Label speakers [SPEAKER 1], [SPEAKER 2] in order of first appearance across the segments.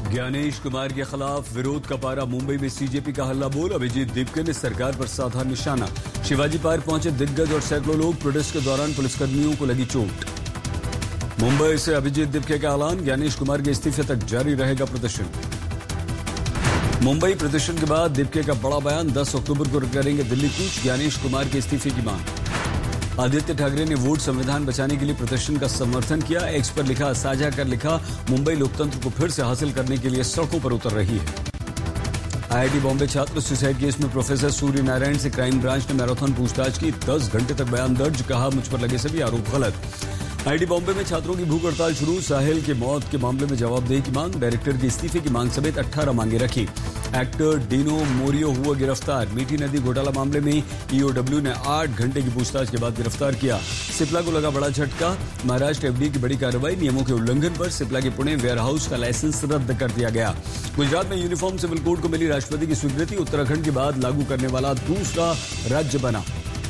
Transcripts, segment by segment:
[SPEAKER 1] ज्ञानेश कुमार के खिलाफ विरोध का पारा मुंबई में सीजेपी का हल्ला बोल। अभिजीत दीपके ने सरकार पर साधा निशाना। शिवाजी पार्क पहुंचे दिग्गज और सैकड़ों लोग। प्रोटेस्ट के दौरान पुलिसकर्मियों को लगी चोट। मुंबई से अभिजीत दीपके का ऐलान, ज्ञानेश कुमार के इस्तीफे तक जारी रहेगा प्रदर्शन। मुंबई प्रदर्शन के बाद दीपके का बड़ा बयान, 10 अक्टूबर को करेंगे दिल्ली कूच, ज्ञानेश कुमार के इस्तीफे की मांग। आदित्य ठाकरे ने वोट संविधान बचाने के लिए प्रदर्शन का समर्थन किया। एक्स पर लिखा, साझा कर लिखा, मुंबई लोकतंत्र को फिर से हासिल करने के लिए सड़कों पर उतर रही है। आईआईटी बॉम्बे छात्र सुसाइड केस में प्रोफेसर सूर्य नारायण से क्राइम ब्रांच ने मैराथन पूछताछ की। 10 घंटे तक बयान दर्ज, कहा मुझ पर लगे सभी आरोप गलत। आईआईटी बॉम्बे में छात्रों की भूख हड़ताल शुरू। साहिल के मौत के मामले में जवाबदेही की मांग, डायरेक्टर के इस्तीफे की मांग समेत 18 मांगे रखी। एक्टर डिनो मोरियो हुआ गिरफ्तार। मीठी नदी घोटाला मामले में ईओडब्ल्यू ने 8 घंटे की पूछताछ के बाद गिरफ्तार किया। सिप्ला को लगा बड़ा झटका। महाराष्ट्र एफडी की बड़ी कार्रवाई, नियमों के उल्लंघन पर सिप्ला के पुणे वेयरहाउस का लाइसेंस रद्द कर दिया गया। गुजरात में यूनिफॉर्म सिविल कोड को मिली राष्ट्रपति की स्वीकृति। उत्तराखंड के बाद लागू करने वाला दूसरा राज्य बना।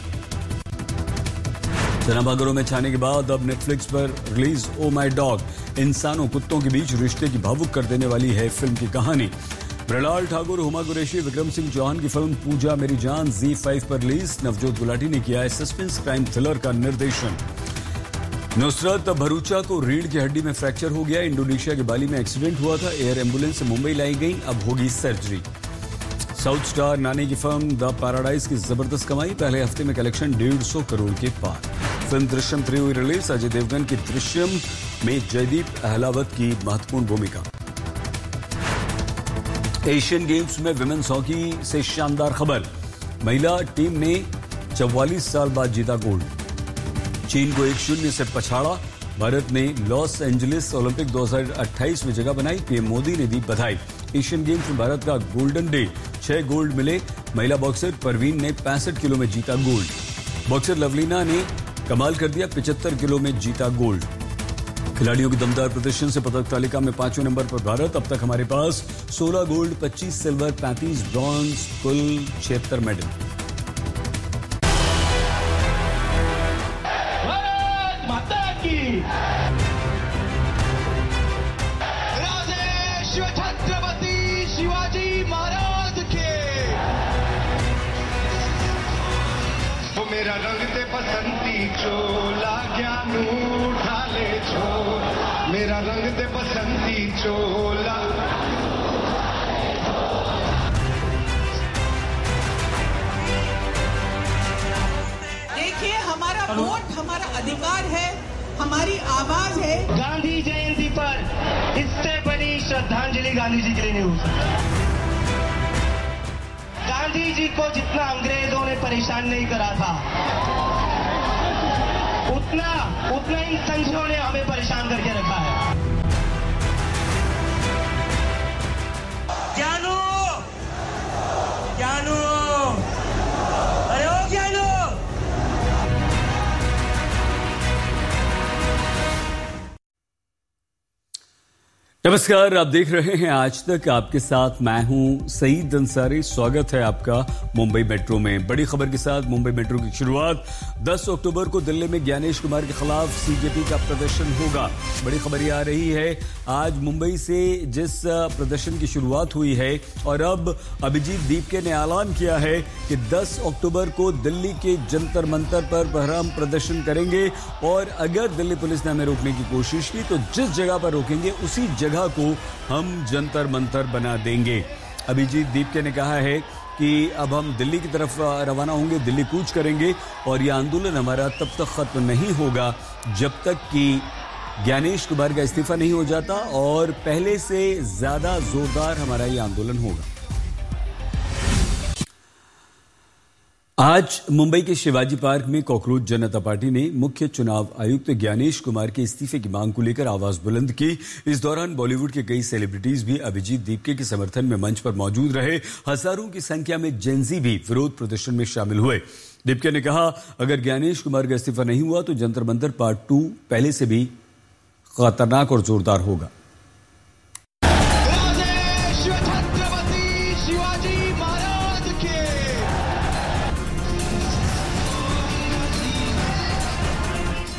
[SPEAKER 1] सिनेमाघरों में छाने के बाद अब नेटफ्लिक्स पर रिलीज ओ माई डॉग। इंसानों कुत्तों के बीच रिश्ते की भावुक कर देने वाली है फिल्म की कहानी। मृणाल ठाकुर, हुमा कुरैशी, विक्रम सिंह चौहान की फिल्म पूजा मेरी जान ZEE5 पर रिलीज। नवजोत गुलाटी ने किया है सस्पेंस क्राइम थ्रिलर का निर्देशन। नुसरत भरूचा को रीढ़ की हड्डी में फ्रैक्चर हो गया। इंडोनेशिया के बाली में एक्सीडेंट हुआ था। एयर एम्बुलेंस से मुंबई लाई गई, अब होगी सर्जरी। साउथ स्टार नानी की फिल्म द पैराडाइज की जबरदस्त कमाई। पहले हफ्ते में कलेक्शन 150 करोड़ के पार। फिल्म दृश्यम 3 हुई रिलीज। अजय देवगन की दृश्यम में जयदीप अहलावत की महत्वपूर्ण भूमिका। एशियन गेम्स में विमेंस हॉकी से शानदार खबर, महिला टीम ने 44 साल बाद जीता गोल्ड। चीन को 1-0 से पछाड़ा। भारत ने लॉस एंजलिस ओलंपिक 2028 में जगह बनाई। पीएम मोदी ने दी बधाई। एशियन गेम्स में भारत का गोल्डन डे, 6 गोल्ड मिले। महिला बॉक्सर परवीन ने 65 किलो में जीता गोल्ड। बॉक्सर लवलीना ने कमाल कर दिया, 75 किलो में जीता गोल्ड। खिलाड़ियों की दमदार प्रदर्शन से पदक तालिका में 5वें नंबर पर भारत। अब तक हमारे पास 16 गोल्ड, 25 सिल्वर, 35 ब्रॉन्ज, कुल 76 मेडल।
[SPEAKER 2] भारत माता की राजेश छत्रपति शिवाजी महाराज के।
[SPEAKER 3] वो मेरा रंग दे बसंती चोला, ज्ञानू उठा ले छोर। मेरा रंग दे बसंती चोला।
[SPEAKER 4] देखिए, हमारा वोट हमारा अधिकार है, हमारी आवाज है।
[SPEAKER 2] गांधी जयंती पर इससे बड़ी श्रद्धांजलि गांधी जी के लिए नहीं हो सकती। गांधी जी को जितना अंग्रेजों ने परेशान नहीं करा था, उतना इन संघियों ने हमें परेशान करके रखा है।
[SPEAKER 4] ज्ञानू, ज्ञानू, अरे ओ ज्ञानू।
[SPEAKER 1] नमस्कार, आप देख रहे हैं आज तक। आपके साथ मैं हूं सईद अंसारी। स्वागत है आपका मुंबई मेट्रो में। बड़ी खबर के साथ मुंबई मेट्रो की शुरुआत। 10 अक्टूबर को दिल्ली में ज्ञानेश कुमार के खिलाफ सीजेपी का प्रदर्शन होगा। बड़ी खबर ये आ रही है, आज मुंबई से जिस प्रदर्शन की शुरुआत हुई है और अब अभिजीत दीपके ने ऐलान किया है कि 10 अक्टूबर को दिल्ली के जंतर मंतर पर हम प्रदर्शन करेंगे और अगर दिल्ली पुलिस ने हमें रोकने की कोशिश की तो जिस जगह पर रोकेंगे उसी जगह को हम जंतर मंतर बना देंगे। अभिजीत दीपके ने कहा है कि अब हम दिल्ली की तरफ रवाना होंगे, दिल्ली कूच करेंगे और यह आंदोलन हमारा तब तक खत्म नहीं होगा जब तक कि ज्ञानेश कुमार का इस्तीफा नहीं हो जाता और पहले से ज्यादा जोरदार हमारा यह आंदोलन होगा। आज मुंबई के शिवाजी पार्क में कॉकरोच जनता पार्टी ने मुख्य चुनाव आयुक्त ज्ञानेश कुमार के इस्तीफे की मांग को लेकर आवाज बुलंद की। इस दौरान बॉलीवुड के कई सेलिब्रिटीज भी अभिजीत दीपके के समर्थन में मंच पर मौजूद रहे। हजारों की संख्या में जेनजी भी विरोध प्रदर्शन में शामिल हुए। दीपके ने कहा, अगर ज्ञानेश कुमार का इस्तीफा नहीं हुआ तो जंतर मंतर पार्ट 2 पहले से भी खतरनाक और जोरदार होगा।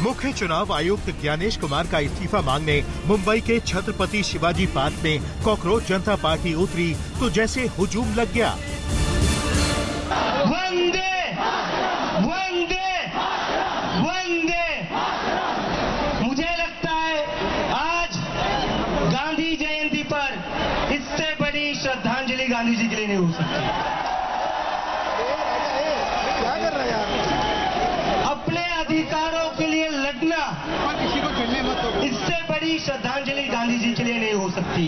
[SPEAKER 5] मुख्य चुनाव आयुक्त ज्ञानेश कुमार का इस्तीफा मांगने मुंबई के छत्रपति शिवाजी पार्क में कॉकरोच जनता पार्टी उतरी तो जैसे हुजूम लग गया।
[SPEAKER 2] वंदे वंदे वंदे। मुझे लगता है आज गांधी जयंती पर इससे बड़ी श्रद्धांजलि गांधी जी के लिए नहीं हो सकती।
[SPEAKER 3] क्या कर रहे हैं
[SPEAKER 2] अपने अधिकारों के लिए लड़ना,
[SPEAKER 3] किसी को खेलने मत दो।
[SPEAKER 2] इससे बड़ी श्रद्धांजलि गांधी जी के लिए नहीं हो सकती।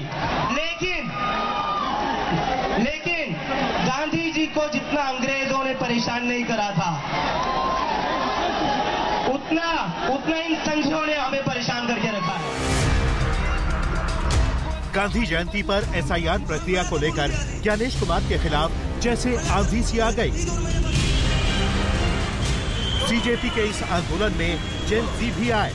[SPEAKER 2] लेकिन गांधी जी को जितना अंग्रेजों ने परेशान नहीं करा था, उतना इन संघियों ने हमें परेशान करके रखा है।
[SPEAKER 5] गांधी जयंती पर SIR प्रक्रिया को लेकर ज्ञानेश कुमार के खिलाफ जैसे आंधी सी आ गई। CJP के इस आंदोलन में जेन ज़ी भी आए।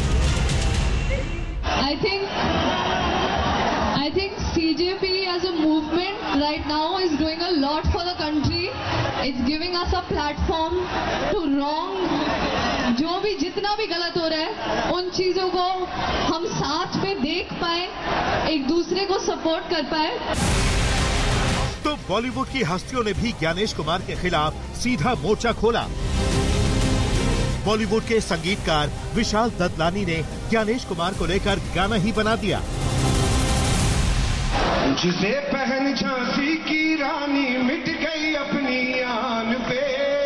[SPEAKER 6] I think CJP as a movement right now is doing a lot for the country. It's giving us a platform to wrong. जो भी जितना भी गलत हो रहा है उन चीजों को हम साथ में देख पाए, एक दूसरे को सपोर्ट कर पाए।
[SPEAKER 5] तो बॉलीवुड की हस्तियों ने भी ज्ञानेश कुमार के खिलाफ सीधा मोर्चा खोला। बॉलीवुड के संगीतकार विशाल ददलानी ने ज्ञानेश कुमार को लेकर गाना ही बना दिया।
[SPEAKER 3] जिसे पहन झांसी की रानी मिट गई अपनी आन पे,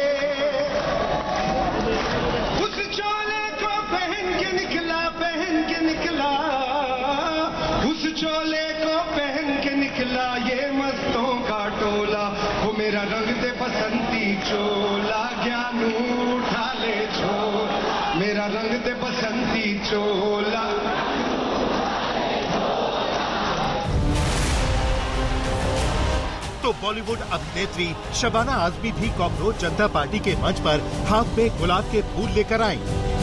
[SPEAKER 3] उस चोले को पहन के निकला उस चोले को पहन के निकला ये मस्तों का टोला। वो मेरा रंग दे बसंती चोला, ज्ञानू उठा ले छोर, मेरा रंग दे बसंती चोला।
[SPEAKER 5] तो बॉलीवुड अभिनेत्री शबाना आजमी भी कॉकरोच जनता पार्टी के मंच पर हाथ में गुलाब के फूल लेकर आई।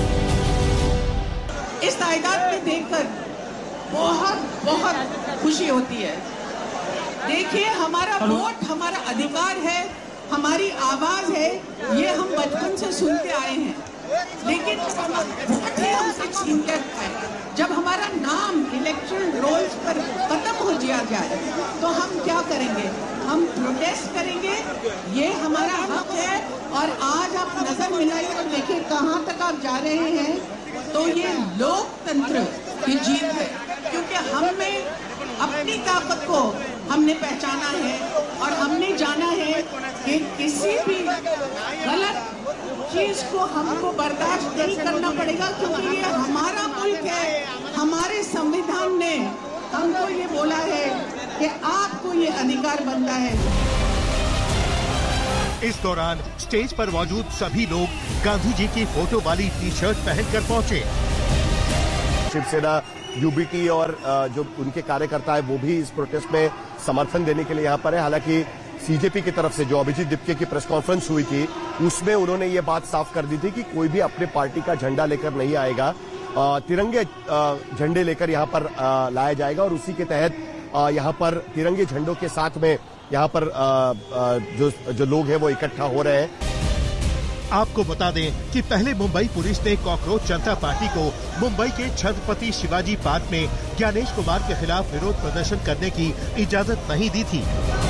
[SPEAKER 4] इस तादाद में देखकर बहुत खुशी होती है। देखिए, हमारा वोट हमारा अधिकार है, हमारी आवाज है, ये हम बचपन से सुनते आए हैं। लेकिन वोट ही हमसे छीन कर है। जब हमारा नाम इलेक्शन रोल्स पर खत्म हो जाए तो हम क्या करेंगे? हम प्रोटेस्ट करेंगे, ये हमारा हक है। और आज आप नजर मिलाइए और देखिए कहाँ तक आप जा रहे हैं। तो ये लोकतंत्र की जीत है, क्योंकि हमें अपनी ताकत को हमने पहचाना है और हमने जाना है कि किसी भी गलत चीज को हमको बर्दाश्त नहीं करना पड़ेगा, क्योंकि ये हमारा मुल्क है। हमारे संविधान ने हमको ये बोला है कि आपको ये अधिकार बनता है।
[SPEAKER 5] इस दौरान स्टेज पर मौजूद सभी लोग गांधी जी की फोटो वाली टी-शर्ट पहनकर पहुंचे।
[SPEAKER 7] शिवसेना, UBT और जो उनके कार्यकर्ता है वो भी इस प्रोटेस्ट में समर्थन देने के लिए यहाँ पर है। हालांकि CJP की तरफ से जो अभिजीत दिप्के की प्रेस कॉन्फ्रेंस हुई थी उसमें उन्होंने ये बात साफ कर दी थी कि कोई भी अपने पार्टी का झंडा लेकर नहीं आएगा, तिरंगे झंडे लेकर यहाँ पर लाया जाएगा और उसी के तहत यहाँ पर तिरंगे झंडों के साथ में यहाँ पर जो लोग हैं वो इकट्ठा हो रहे हैं।
[SPEAKER 5] आपको बता दें कि पहले मुंबई पुलिस ने कॉकरोच जनता पार्टी को मुंबई के छत्रपति शिवाजी पार्क में ज्ञानेश कुमार के खिलाफ विरोध प्रदर्शन करने की इजाजत नहीं दी थी।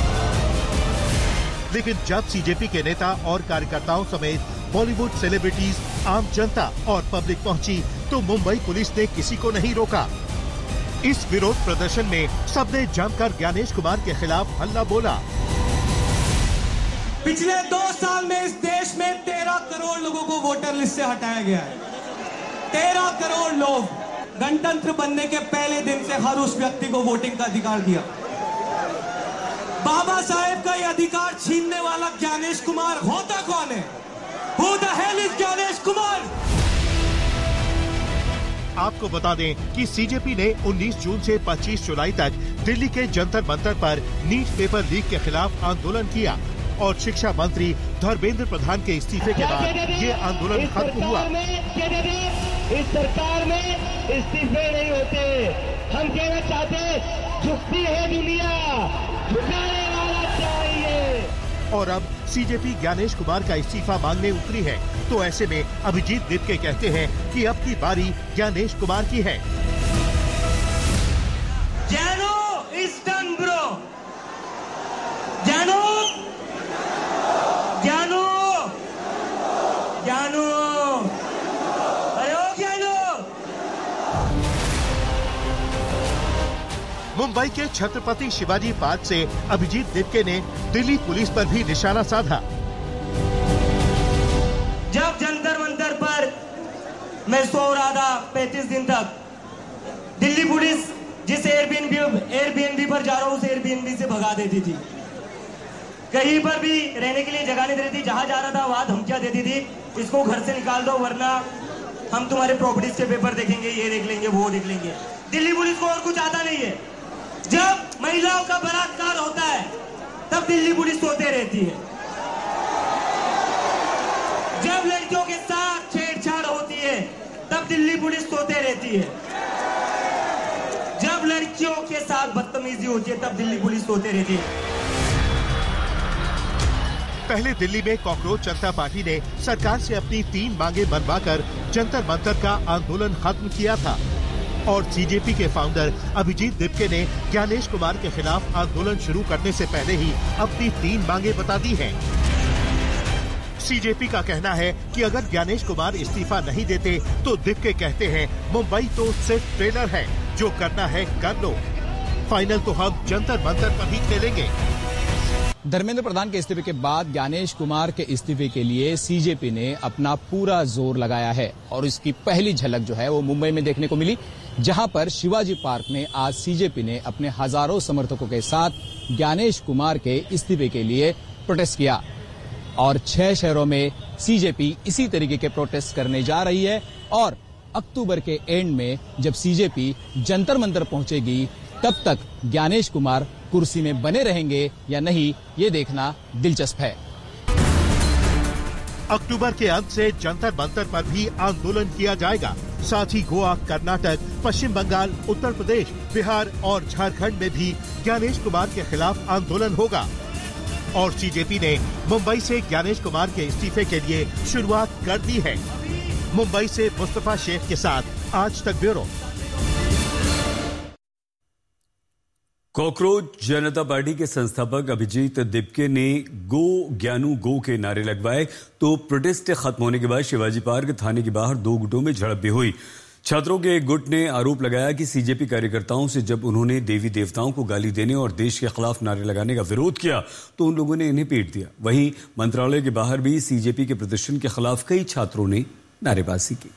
[SPEAKER 5] लेकिन जब CJP के नेता और कार्यकर्ताओं समेत बॉलीवुड सेलिब्रिटीज, आम जनता और पब्लिक पहुंची तो मुंबई पुलिस ने किसी को नहीं रोका। इस विरोध प्रदर्शन में सबने जमकर ज्ञानेश कुमार के खिलाफ हल्ला बोला।
[SPEAKER 8] पिछले 2 साल में इस देश में 13 करोड़ लोगों को वोटर लिस्ट से हटाया गया है। 13 करोड़ लोग। गणतंत्र बनने के पहले दिन से हर उस व्यक्ति को वोटिंग का अधिकार दिया। बाबा साहेब का ये अधिकार छीनने वाला ज्ञानेश कुमार होता कौन है? Who the hell is Gyanesh Kumar?
[SPEAKER 5] आपको बता दें कि CJP ने 19 जून से 25 जुलाई तक दिल्ली के जंतर मंतर पर नीट पेपर लीक के खिलाफ आंदोलन किया और शिक्षा मंत्री धर्मेंद्र प्रधान के इस्तीफे के बाद ये आंदोलन खत्म हुआ।
[SPEAKER 2] इस सरकार में इस्तीफे नहीं होते। हम कहना चाहते, झुकती है दुनिया, झुकाने वाला चाहिए।
[SPEAKER 5] और अब सीजेपी ज्ञानेश कुमार का इस्तीफा मांगने उतरी है। तो ऐसे में अभिजीत दिपके कहते हैं कि अब की बारी ज्ञानेश कुमार की है।
[SPEAKER 2] ज्ञानो इज डन ब्रो, ज्ञानो ज्ञानो ज्ञानो, अरे ओ ज्ञानो।
[SPEAKER 5] मुंबई के छत्रपति शिवाजी पार्क से अभिजीत दिपके ने दिल्ली पुलिस पर भी निशाना साधा।
[SPEAKER 2] जब जंतर मंतर पर मैं सो रहा था 35 दिन तक, दिल्ली पुलिस जिस एयरबीएनबी पर जा रहा हूँ उस एयरबीएनबी से भगा देती थी। कहीं पर भी रहने के लिए जगह नहीं दे रही थी। जहां जा रहा था वहां धमकियां देती थी, इसको घर से निकाल दो वरना हम तुम्हारे प्रॉपर्टीज के पेपर देखेंगे, ये देख लेंगे, वो देख लेंगे। दिल्ली पुलिस को और कुछ आता नहीं है। जब महिलाओं का बलात्कार होता है तब दिल्ली पुलिस सोते रहती है। जब लड़कियों के साथ छेड़छाड़ होती है तब दिल्ली पुलिस सोते रहती है। जब लड़कियों के साथ बदतमीजी होती है तब दिल्ली पुलिस सोते रहती है।
[SPEAKER 5] पहले दिल्ली में कॉकरोच जनता पार्टी ने सरकार से अपनी 3 मांगे मनवाकर जंतर मंतर का आंदोलन खत्म किया था और सीजेपी के फाउंडर अभिजीत दिपके ने ज्ञानेश कुमार के खिलाफ आंदोलन शुरू करने से पहले ही अपनी 3 मांगे बता दी हैं। सीजेपी का कहना है कि अगर ज्ञानेश कुमार इस्तीफा नहीं देते तो दिपके कहते हैं मुंबई तो सिर्फ ट्रेलर है, जो करना है कर लो, फाइनल तो हम जंतर मंतर पर ही खेलेंगे।
[SPEAKER 9] धर्मेंद्र प्रधान के इस्तीफे के बाद ज्ञानेश कुमार के इस्तीफे के लिए सीजेपी ने अपना पूरा जोर लगाया है और इसकी पहली झलक जो है वो मुंबई में देखने को मिली, जहां पर शिवाजी पार्क में आज सीजेपी ने अपने हजारों समर्थकों के साथ ज्ञानेश कुमार के इस्तीफे के लिए प्रोटेस्ट किया और 6 शहरों में सीजेपी इसी तरीके के प्रोटेस्ट करने जा रही है और अक्टूबर के एंड में जब सीजेपी जंतर मंतर पहुंचेगी तब तक ज्ञानेश कुमार कुर्सी में बने रहेंगे या नहीं, ये देखना दिलचस्प है।
[SPEAKER 5] अक्टूबर के अंत से जंतर मंतर पर भी आंदोलन किया जाएगा। साथ ही गोवा, कर्नाटक, पश्चिम बंगाल, उत्तर प्रदेश, बिहार और झारखंड में भी ज्ञानेश कुमार के खिलाफ आंदोलन होगा और सीजेपी ने मुंबई से ज्ञानेश कुमार के इस्तीफे के लिए शुरुआत कर दी है। मुंबई से मुस्तफा शेख के साथ आज तक ब्यूरो।
[SPEAKER 1] कॉकरोच जनता पार्टी के संस्थापक अभिजीत दिपके ने गो ज्ञानू गो के नारे लगवाए तो प्रोटेस्ट खत्म होने के बाद शिवाजी पार्क थाने के बाहर 2 गुटों में झड़प भी हुई। छात्रों के एक गुट ने आरोप लगाया कि सीजेपी कार्यकर्ताओं से जब उन्होंने देवी देवताओं को गाली देने और देश के खिलाफ नारे लगाने का विरोध किया तो उन लोगों ने इन्हें पीट दिया। वहीं मंत्रालय के बाहर भी सीजेपी के प्रदर्शन के खिलाफ कई छात्रों ने नारेबाजी की।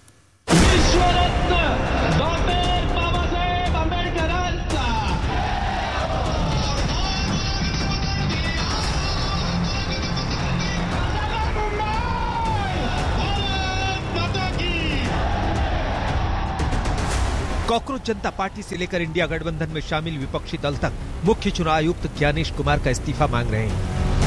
[SPEAKER 10] कॉकरोच जनता पार्टी से लेकर इंडिया गठबंधन में शामिल विपक्षी दल तक मुख्य चुनाव आयुक्त ज्ञानेश कुमार का इस्तीफा मांग रहे हैं।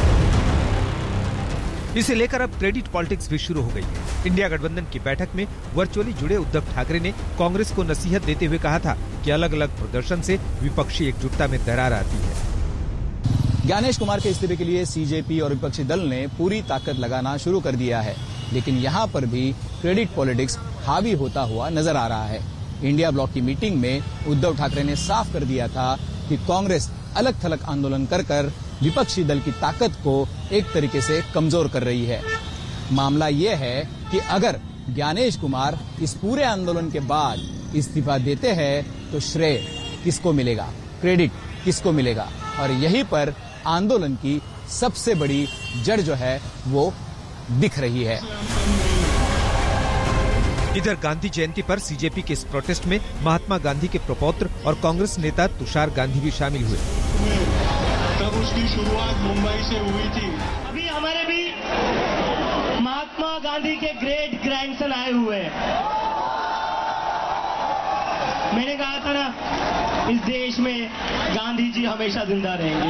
[SPEAKER 10] इसे लेकर अब क्रेडिट पॉलिटिक्स भी शुरू हो गई है। इंडिया गठबंधन की बैठक में वर्चुअली जुड़े उद्धव ठाकरे ने कांग्रेस को नसीहत देते हुए कहा था कि अलग अलग प्रदर्शन से विपक्षी एकजुटता में दरार आती है।
[SPEAKER 9] ज्ञानेश कुमार के इस्तीफे के लिए सीजेपी और विपक्षी दल ने पूरी ताकत लगाना शुरू कर दिया है, लेकिन यहाँ पर भी क्रेडिट पॉलिटिक्स हावी होता हुआ नजर आ रहा है। इंडिया ब्लॉक की मीटिंग में उद्धव ठाकरे ने साफ कर दिया था कि कांग्रेस अलग थलग आंदोलन कर कर विपक्षी दल की ताकत को एक तरीके से कमजोर कर रही है। मामला यह है कि अगर ज्ञानेश कुमार इस पूरे आंदोलन के बाद इस्तीफा देते हैं तो श्रेय किसको मिलेगा, क्रेडिट किसको मिलेगा, और यहीं पर आंदोलन की सबसे बड़ी जड़ जो है वो दिख रही है।
[SPEAKER 10] इधर गांधी जयंती पर सीजेपी के इस प्रोटेस्ट में महात्मा गांधी के प्रपौत्र और कांग्रेस नेता तुषार गांधी भी शामिल हुए।
[SPEAKER 3] तब उसकी शुरुआत मुंबई से हुई थी।
[SPEAKER 2] अभी हमारे भी महात्मा गांधी के ग्रेट ग्रैंडसन आए हुए हैं। मैंने कहा था ना, इस देश में गांधी जी हमेशा जिंदा रहेंगे।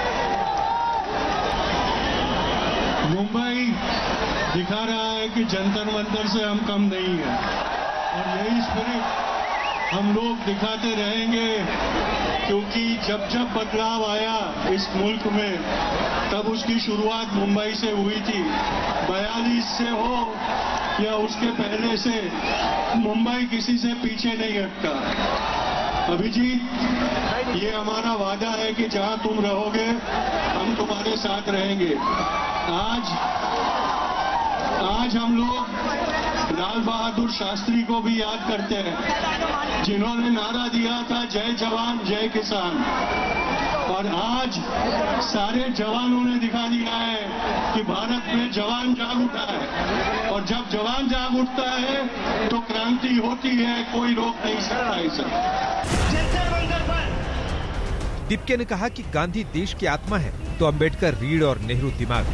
[SPEAKER 3] मुंबई दिखा रहा है कि जंतर मंतर से हम कम नहीं हैं और यही स्पिरिट हम लोग दिखाते रहेंगे। क्योंकि जब जब बदलाव आया इस मुल्क में तब उसकी शुरुआत मुंबई से हुई थी। 42 से हो या उसके पहले से, मुंबई किसी से पीछे नहीं हटता। अभिजीत, ये हमारा वादा है कि जहां तुम रहोगे हम तुम्हारे साथ रहेंगे। आज हम लोग लाल बहादुर शास्त्री को भी याद करते हैं, जिन्होंने नारा दिया था जय जवान जय किसान। और आज सारे जवानों ने दिखा दिया है कि भारत में जवान जाग उठा है, और जब जवान जाग उठता है तो क्रांति होती है, कोई रोक नहीं सकता इसे।
[SPEAKER 10] दीपके ने कहा कि गांधी देश की आत्मा है तो अंबेडकर रीढ़ और नेहरू दिमाग।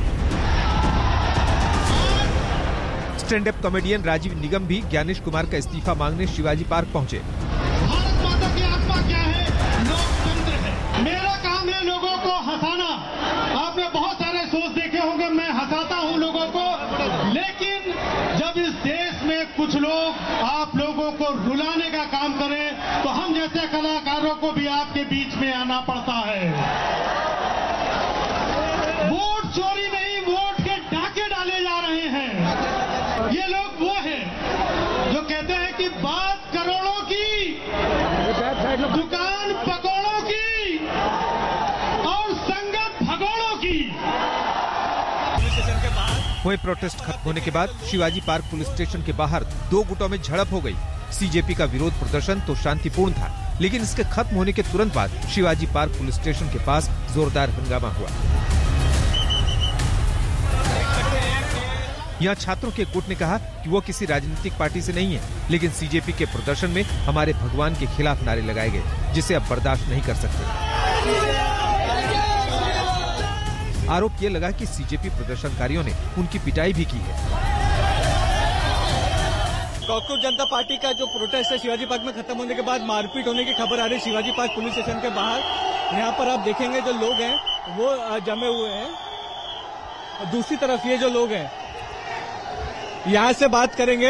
[SPEAKER 10] स्टैंड अप कॉमेडियन राजीव निगम भी ज्ञानेश कुमार का इस्तीफा मांगने शिवाजी पार्क पहुंचे।
[SPEAKER 3] भारत माता की आत्मा क्या है? लोकतंत्र है। मेरा काम है लोगों को हंसाना। आपने बहुत सारे शोज देखे होंगे, मैं हंसाता हूं लोगों को, लेकिन जब इस देश में कुछ लोग आप लोगों को रुलाने का काम करें तो हम जैसे कलाकारों को भी आपके बीच में आना पड़ता है। वोट चोरी नहीं, वोट के डाके डाले जा रहे हैं। ये लोग वो हैं जो कहते हैं कि बात करोड़ों की, दुकान पकौड़ों की और संगत भगोड़ों की।
[SPEAKER 10] वहीं प्रोटेस्ट खत्म होने के बाद शिवाजी पार्क पुलिस स्टेशन के बाहर 2 गुटों में झड़प हो गई। सीजेपी का विरोध प्रदर्शन तो शांतिपूर्ण था, लेकिन इसके खत्म होने के तुरंत बाद शिवाजी पार्क पुलिस स्टेशन के पास जोरदार हंगामा हुआ। यहाँ छात्रों के गुट ने कहा कि वो किसी राजनीतिक पार्टी से नहीं है, लेकिन सीजेपी के प्रदर्शन में हमारे भगवान के खिलाफ नारे लगाए गए, जिसे अब बर्दाश्त नहीं कर सकते। आरोप ये लगा कि सीजेपी प्रदर्शनकारियों ने उनकी पिटाई भी की है।
[SPEAKER 8] कॉकरोच जनता पार्टी का जो प्रोटेस्ट है शिवाजी पार्क में खत्म होने के बाद मारपीट होने की खबर आ रही है शिवाजी पार्क पुलिस स्टेशन के बाहर। यहाँ पर आप देखेंगे जो लोग हैं वो जमे हुए हैं। दूसरी तरफ ये जो लोग हैं यहाँ से बात करेंगे।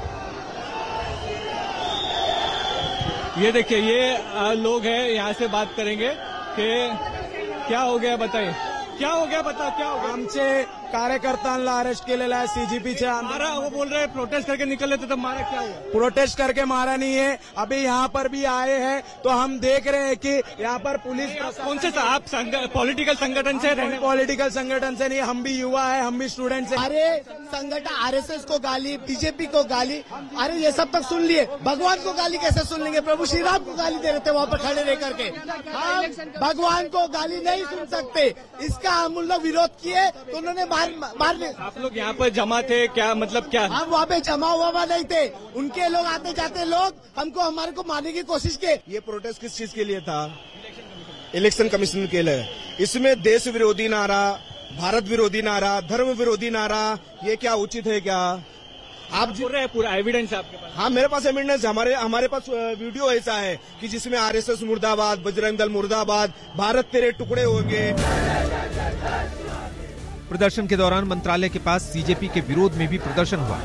[SPEAKER 8] ये देखिए, ये लोग हैं, यहाँ से बात करेंगे कि क्या हो गया, बताइए क्या हो गया, बताओ क्या हो गया।
[SPEAKER 11] आमचे कार्यकर्त्यांना अरेस्ट केलेला आहे सीजीपीचे।
[SPEAKER 8] मारा, वो बोल रहे हैं प्रोटेस्ट करके निकले थे, तब मारा, क्या हुआ?
[SPEAKER 11] प्रोटेस्ट करके मारा नहीं है, अभी यहाँ पर भी आए हैं तो हम देख रहे हैं कि यहाँ पर पुलिस।
[SPEAKER 8] कौन से आप पॉलिटिकल संगठन से रहने?
[SPEAKER 11] पॉलिटिकल संगठन से नहीं, हम भी युवा है, हम भी स्टूडेंट है।
[SPEAKER 12] अरे संगठन आरएसएस को गाली, बीजेपी को गाली, अरे ये सब तक सुन लिए, भगवान को गाली कैसे सुन लेंगे? प्रभु श्री राम को गाली दे रहे थे वहाँ पर खड़े रह करके। हम भगवान को गाली नहीं सुन सकते, इसका हम लोग विरोध किए तो उन्होंने मार।
[SPEAKER 8] आप लोग यहाँ पर जमा थे क्या, मतलब क्या?
[SPEAKER 12] हम वहाँ पे जमा हुआ नहीं थे, उनके लोग आते जाते लोग हमको हमारे को मारने की कोशिश किए।
[SPEAKER 11] ये प्रोटेस्ट किस चीज के लिए था? इलेक्शन कमीशन के लिए। इसमें देश विरोधी नारा, भारत विरोधी नारा, धर्म विरोधी नारा, ये क्या उचित है क्या?
[SPEAKER 8] आप बोल रहे हैं पूरा एविडेंस आपके पास?
[SPEAKER 11] हाँ, मेरे पास एविडेंस, हमारे पास वीडियो ऐसा है कि जिसमें आरएसएस मुर्दाबाद, बजरंग दल मुर्दाबाद, भारत तेरे टुकड़े होंगे।
[SPEAKER 10] प्रदर्शन के दौरान मंत्रालय के पास सीजेपी के विरोध में भी प्रदर्शन हुआ।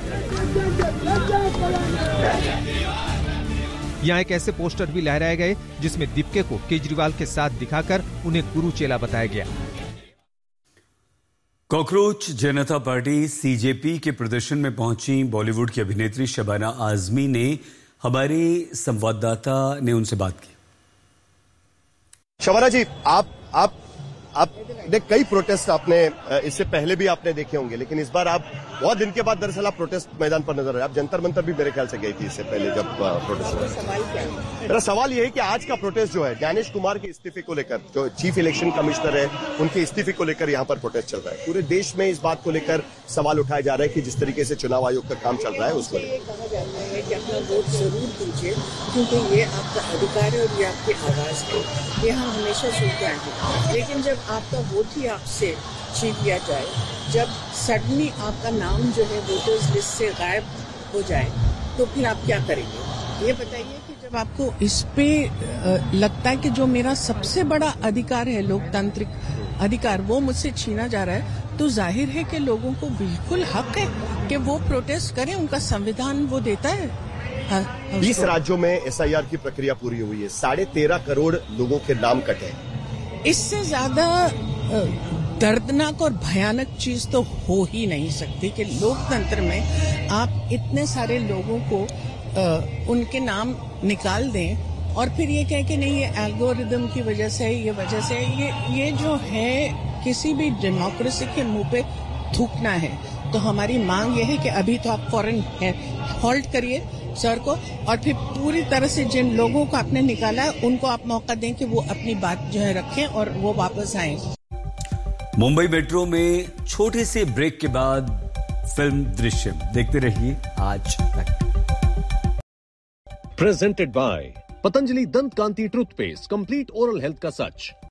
[SPEAKER 10] यहाँ एक ऐसे पोस्टर भी लहराए गए जिसमें दीपके को केजरीवाल के साथ दिखाकर उन्हें गुरु चेला बताया गया।
[SPEAKER 1] कॉकरोच जनता पार्टी सीजेपी के प्रदर्शन में पहुंची बॉलीवुड की अभिनेत्री शबाना आजमी ने हमारे संवाददाता ने उनसे बात की।
[SPEAKER 7] शबाना जी, आप कई प्रोटेस्ट आपने इससे पहले भी आपने देखे होंगे, लेकिन इस बार आप बहुत दिन के बाद दरअसल आप प्रोटेस्ट मैदान पर नजर आए। आप जंतर मंतर भी मेरे ख्याल से गई थी इससे पहले जब प्रोटेस्ट हुआ। मेरा सवाल यह है कि आज का प्रोटेस्ट जो है ज्ञानेश कुमार के इस्तीफे को लेकर, जो चीफ इलेक्शन कमिश्नर है उनके इस्तीफे को लेकर यहाँ पर प्रोटेस्ट चल रहा है। पूरे देश में इस बात को लेकर सवाल उठाए जा रहे हैं कि जिस तरीके से चुनाव आयोग का काम चल रहा है उसको
[SPEAKER 13] कहा जा रहा है कि अपना वोट जरूर दीजिए, क्योंकि ये आपका अधिकार है और ये आपकी आवाज है, ये हम हमेशा सुनते आए हैं। लेकिन जब आपका वोट ही आपसे छीन लिया जाए, जब सडनली आपका नाम जो है वोटर्स लिस्ट से गायब हो जाए, तो फिर आप क्या करेंगे? ये बताइए कि जब आपको इस पे लगता है कि जो मेरा सबसे बड़ा अधिकार है, लोकतांत्रिक अधिकार, वो मुझसे छीना जा रहा है, तो जाहिर है कि लोगों को बिल्कुल हक है कि वो प्रोटेस्ट करें, उनका संविधान वो देता है।
[SPEAKER 7] 20 राज्यों में एसआईआर की प्रक्रिया पूरी हुई है, 13.5 करोड़ लोगों के नाम कटे।
[SPEAKER 13] इससे ज्यादा दर्दनाक और भयानक चीज तो हो ही नहीं सकती कि लोकतंत्र में आप इतने सारे लोगों को उनके नाम निकाल दें और फिर ये कहें कि नहीं ये एल्गोरिदम की वजह से, ये वजह से, ये जो है किसी भी डेमोक्रेसी के मुंह पे थूकना है। तो हमारी मांग ये है कि अभी तो आप फौरन हॉल्ट करिए सर को, और फिर पूरी तरह से जिन लोगों को आपने निकाला है उनको आप मौका दें कि वो अपनी बात जो है रखें और वो वापस आए।
[SPEAKER 1] मुंबई मेट्रो में छोटे से ब्रेक के बाद फिल्म दृश्यम देखते रहिए आज तक।
[SPEAKER 14] प्रेजेंटेड बाय पतंजलि दंत कांति टूथपेस्ट, कंप्लीट ओरल हेल्थ का सच।